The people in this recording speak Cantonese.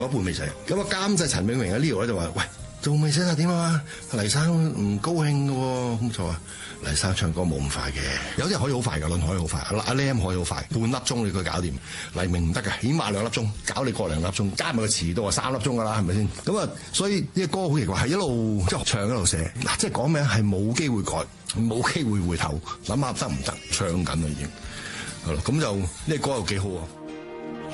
一半未寫。咁啊監製陳永榮喺呢度咧就話：喂，仲未寫晒點啊？黎生唔高興嘅喎。咁就話黎生唱歌冇咁快嘅，有啲人可以好快㗎，倫可以好快，阿 Lam 可以好快，半粒鐘你佢搞掂。黎明唔得㗎，起碼2粒鐘，搞你個零粒鐘，加埋個遲到啊3粒鐘㗎啦，係咪先？咁啊，所以呢個歌好奇怪，係一路即係唱一路寫。嗱，即係講咩係冇機會改，冇機會回頭，諗下得唔得？唱緊啦已經，係咯，咁就呢個歌又幾好啊！